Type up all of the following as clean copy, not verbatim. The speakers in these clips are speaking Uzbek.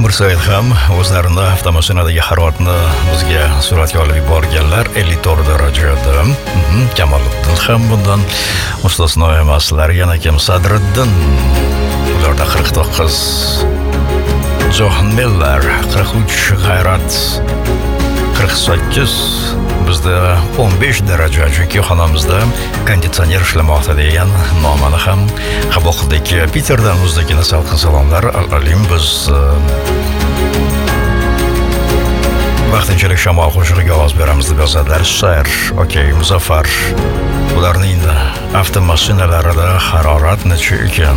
Mirsoid ham o'zlarini avtomashinadagi haroratni bizga suratga olib yuborganlar 54 darajada. Kamoliddin ham bundan mustasno emaslar. Yana kim? Sadriddin. Ularda 49. Johan Miller 43, G'ayrat 48. Bizda 15 daraja, chunki xonamizda konditsioner ishlamoqda degan nomani ham qabul qildik. Peterdan o'zligina salqin salomlar. Alim biz vaqtinchalik shamol qo'shig'iga ovoz beramiz deb yozadilar. Shayr, okey, Muzaffar. Ularning avtomashinalarida harorat necha ekan?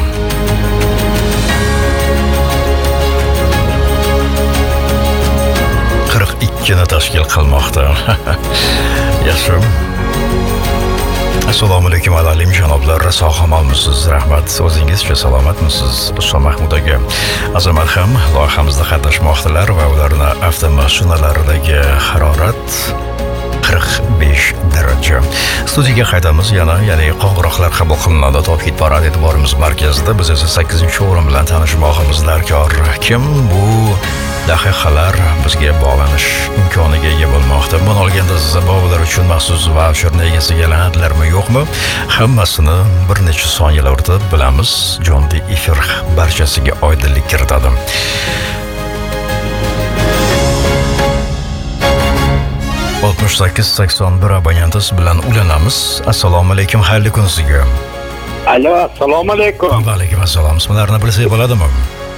ikkini tashkil qilmoqda. Yaxshi. Assalomu alaykum alim janoblar, sog'-omonmisiz? Rahmat. O'zingizcha salomatmisiz? Islom Mahmud aka. Azamat ham loyihamizda qatnashmoqdalar va ularning avtomashinalaridagi harorat 45 daraja. Studiyaga qaytamiz ya'ni qo'ng'iroqlar qabul qilinadi. Topkid parad e'tiborimiz markazida. Biz esa 8-o'rin bilan tanishmoqimiz darkor. Kim bu daqiqalar bizga bog'lanish imkoniga ega bo'lmoqda? Buni olganda zabolar uchun maxsus vaucherni egasiga la'natlarmi yo'qmi? Hammasini bir necha soniyalar o'tib bilamiz. Jonli efir barchasiga oydinlik kiritadi. Oltmish 81 abonentingiz bilan ulanamiz. Assalomu alaykum, xayrli kun sizga. Alo, assalomu alaykum. Va alaykum assalom. Ismlarini bilsak bo'ladimi?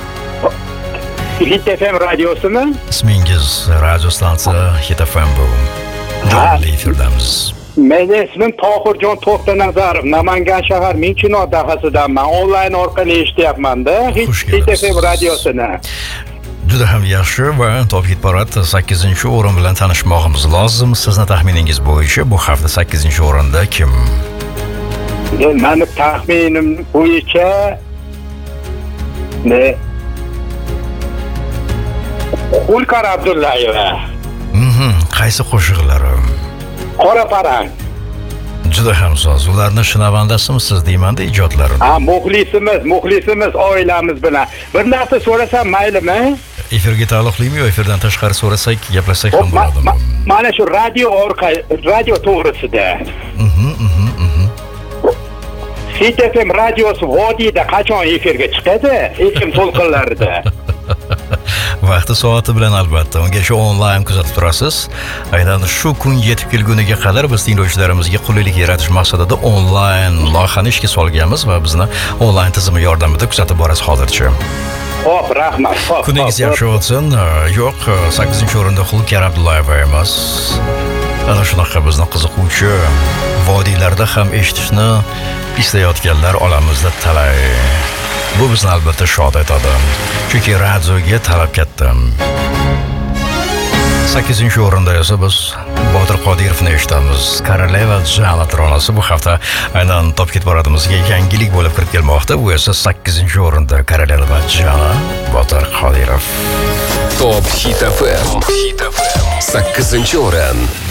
Hit FM radiosimi? Ismingiz radio stansiya Hit FM bu. Jonli efirdamiz. Mening ismim Tohirjon To'xtanazarov. Namangan shahar Minchino dahasidanman. Onlayn orqali eshityapman-da. Hit FM radiosini. Juda ham yaxshi va Top Hit Parad 8-o'rin bilan tanishmoqimiz lozim. Sizni taxminingiz bo'yicha bu hafta 8-o'rinda kim? Meni taxminim bo'yicha Hulkar Abdullayeva. Qaysi qo'shiqlari? Qora parang. Juda ham soz. Ularni shinavandasimi siz deymanda ijodlarini? Muxlisimiz oilamiz bilan. Bir narsa so'rasam maylimi? Efirga taalluqlimi yo efirdan tashqari so'rasak, gaplashsak ham bo'ladimi? Mana shu radio to'g'risida. Hit FM radiosi vodiyda qachon efirga chiqadi? Ekim to'lqinlarida. Vaqti soati bilan albatta. Unga shu onlayn kuzatib turasiz. Aynan shu kun yetib kelguniga qadar biz tinglovchilarimizga qulaylik yaratish maqsadida onlayn loyihani ishga solganmiz va bizni onlayn tizimi yordamida kuzatib borasiz hozircha. Xo'p, rahmat. Kuningiz yaxshi bo'lsin. Yo'q, 8-o'rinda Hulkar Abdullayeva emas. Ana shunaqa bizni qiziquvchi vodiylarda ham eshitishni istayotganlar olamizda talay. Bu bizni albatta shod etadi. Chunki radioga talab katta. 8-o'rinda esa biz Botir Qodirovni eshitamiz. Koroleva Jana tronasi bu hafta aynan Top Hit Paradimizga yangilik bo'lib kirib kelmoqda. Bu esa 8-o'rinda Koroleva Jana, Botir Qodirov. Top Hit FM 8-o'rin.